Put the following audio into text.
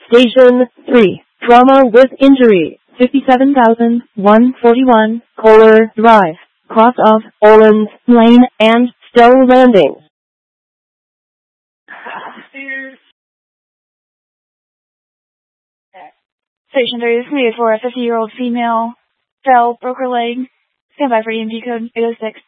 Station 3. Trauma with injury. 57,141 Kohler Drive. Cross of Orleans Lane and Stowe Landing. Station 3, this is needed for a 50-year-old female. Fell, broke her leg. Stand by for EMT code 806.